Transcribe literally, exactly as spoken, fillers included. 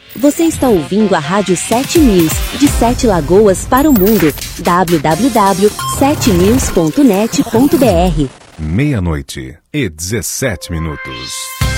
Você está ouvindo a Rádio sete News, de Sete Lagoas para o mundo. w w w ponto sete news ponto net ponto b r. Meia-noite e dezessete minutos.